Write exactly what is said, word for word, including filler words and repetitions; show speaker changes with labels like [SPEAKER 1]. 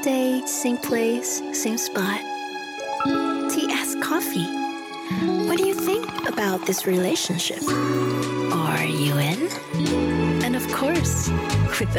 [SPEAKER 1] Day, same place, same spot. T S Coffee. What do you think about this relationship? Are you in? And of course, with the